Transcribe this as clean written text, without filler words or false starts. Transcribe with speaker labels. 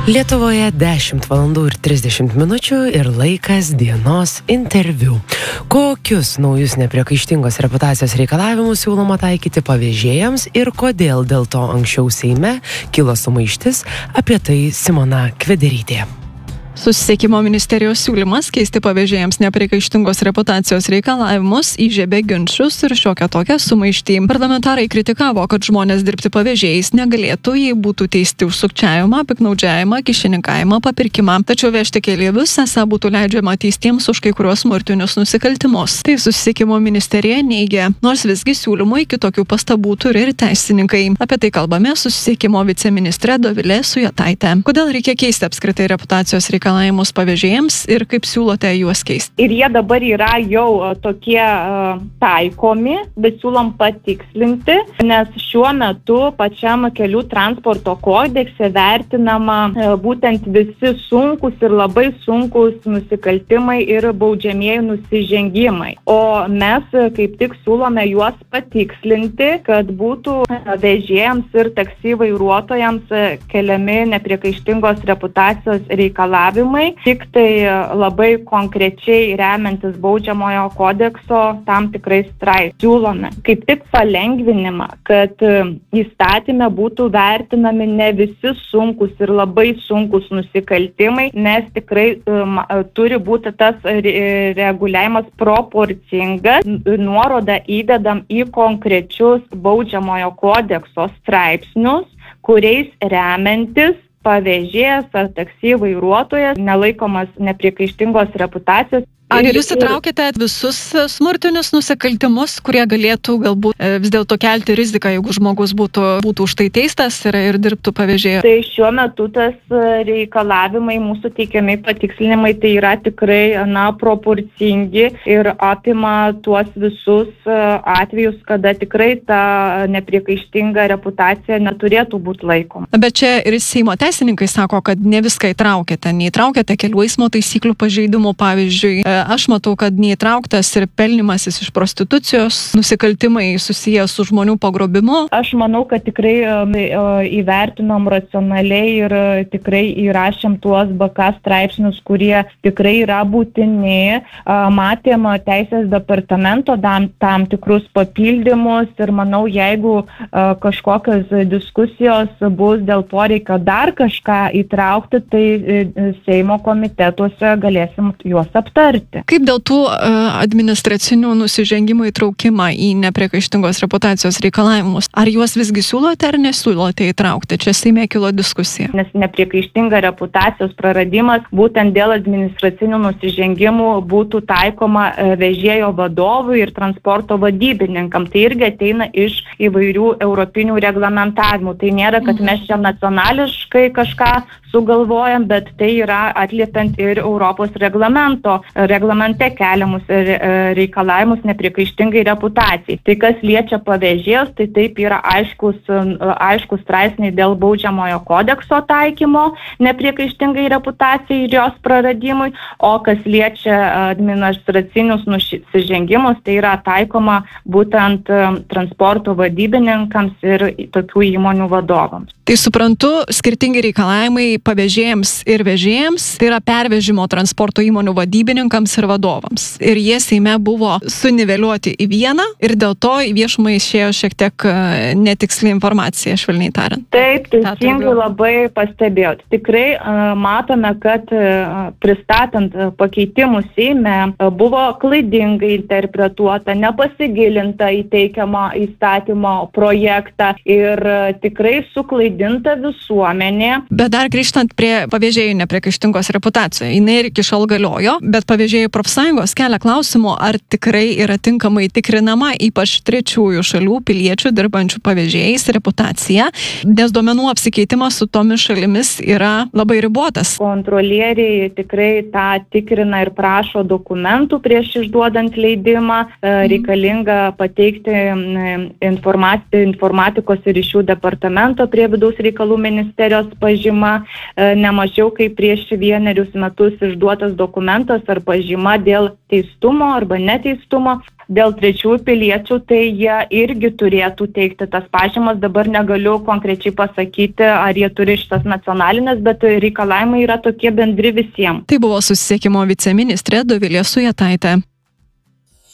Speaker 1: Lietuvoje 10 valandų ir 30 minučių ir laikas dienos interviu. Kokius naujus nepriekaištingos reputacijos reikalavimus siūloma taikyti pavėžėjams ir kodėl dėl to anksčiau Seime kilo sumaištis, apie tai Simona Kvederytė.
Speaker 2: Susisiekimo ministerijos siūlymas keisti pavėžėjams nepriekaištingos reputacijos reikalavimus įžiebė ginčus ir šiokią tokią sumaištį. Parlamentarai kritikavo, kad žmonės dirbti pavėžėjais negalėtų, jei būtų teisti už sukčiavimą, piktnaudžiavimą, kyšininkavimą, papirkimą. Tačiau vežti keleivius esą būtų leidžiama teistiems už kai kuriuos smurtinius nusikaltimus. Tai susisiekimo ministerija neigia, nors visgi siūlymų iki tokių pastabų turi ir teisininkai. Apie tai kalbame susisiekimo viceministrė Dovilė Sujetaitė. Kodėl reikia keisti apskritai reputacijos reikalavimus pavėžėjams ir kaip siūlote juos keisti?
Speaker 3: Ir jie dabar yra jau tokie taikomi, bet siūlom patikslinti, nes šiuo metu pačiam kelių transporto kodekse vertinama būtent visi sunkus ir labai sunkus nusikaltimai ir baudžiamieji nusižengimai. O mes kaip tik siūlome juos patikslinti, kad būtų vežėjams ir taksi vairuotojams keliami nepriekaištingos reputacijos reikalavimai, tik tai labai konkrečiai remiantis baudžiamojo kodekso tam tikrais straipsniais. Siūlome kaip tik palengvinimą, kad įstatyme būtų vertinami ne visi sunkus ir labai sunkus nusikaltimai, nes tikrai turi būti tas reguliavimas proporcingas. Nuorodą įdedam į konkrečius baudžiamojo kodekso straipsnius, kuriais remiantis pavėžėjas ar taksi vairuotojas nelaikomas nepriekaištingos reputacijos.
Speaker 2: Ar jūs įtraukėte visus smurtinius nusikaltimus, kurie galėtų galbūt vis dėlto kelti riziką, jeigu žmogus būtų už tai teistas ir dirbtų pavėžėju?
Speaker 3: Tai šiuo metu tas reikalavimai, mūsų teikiami patikslinimai, tai yra tikrai proporcingi ir apima tuos visus atvejus, kada tikrai ta nepriekaištinga reputacija neturėtų būti laikoma.
Speaker 2: Bet čia ir Seimo teisininkai sako, kad ne viską įtraukėte. Neįtraukėte kelių eismo taisyklių pažeidimų, pavyzdžiui. Aš matau, kad neįtrauktas ir pelnimasis iš prostitucijos, nusikaltimai susijęs su žmonių pagrobimu.
Speaker 3: Aš manau, kad tikrai įvertinom racionaliai ir tikrai įrašėm tuos BK straipsnius, kurie tikrai yra būtini. Matėm teisės departamento tam tikrus papildymus ir manau, jeigu kažkokios diskusijos bus dėl poreikio dar kažką įtraukti, tai Seimo komitetuose galėsim juos aptarti.
Speaker 2: Kaip dėl tų administracinių nusižengimų įtraukimą į nepriekaištingos reputacijos reikalavimus? Ar juos visgi siūlote ar nesiūlote įtraukti? Čia Seime kilo diskusija.
Speaker 3: Nes nepriekaištinga reputacijos praradimas būtent dėl administracinių nusižengimų būtų taikoma vežėjo vadovui ir transporto vadybininkam. Tai irgi ateina iš įvairių europinių reglamentavimų. Tai nėra, kad mes čia nacionališkai kažką sugalvojam, bet tai yra atliepiant ir Europos reglamente keliamus reikalavimus nepriekaištingai reputacijai. Tai kas liečia pavėžėjus, tai taip yra aiškus straipsniai dėl baudžiamojo kodekso taikymo nepriekaištingai reputacijai ir jos praradimui, o kas liečia administracinius nusižengimus, tai yra taikoma būtent transporto vadybininkams ir tokių įmonių vadovams.
Speaker 2: Tai suprantu, skirtingi reikalavimai pavėžėjams ir vežėjams, tai yra pervežimo transporto įmonių vadybininkams ir vadovams. Ir jie Seime buvo suniveliuoti į vieną ir dėl to į viešumą išėjo šiek tiek netiksli informacija, švelniai tariant.
Speaker 3: Taip, teisingai labai pastebėjot. Tikrai matome, kad pristatant pakeitimus Seime buvo klaidingai interpretuota, nepasigilinta į teikiamą įstatymo projektą ir tikrai suklaidinta visuomenė.
Speaker 2: Bet dar grįžtant prie pavėžėjų nepriekaištingos reputacijos, jinai ir iki šiol galiojo, bet pavėžėjų profsąjungos kelia klausimų, ar tikrai yra tinkamai tikrinama ypač trečiųjų šalių piliečių dirbančių pavėžėjais reputacija, nes duomenų apsikeitimas su tomis šalimis yra labai ribotas.
Speaker 3: Kontrolieriai tikrai tą tikrina ir prašo dokumentų prieš išduodant leidimą, reikalinga pateikti informatikos ir ryšių departamento prie vidaus reikalų ministerijos pažyma, ne mažiau kaip prieš 1 metus išduotas dokumentas ar pažyma pažyma dėl teistumo arba neteistumo. Dėl trečiųjų piliečių, tai jie irgi turėtų teikti tas pažymas. Dabar negaliu konkrečiai pasakyti, ar jie turi šitas nacionalinės, bet reikalavimai yra tokie bendri visiems.
Speaker 2: Tai buvo susisiekimo viceministrė Dovilė Sujetaitė.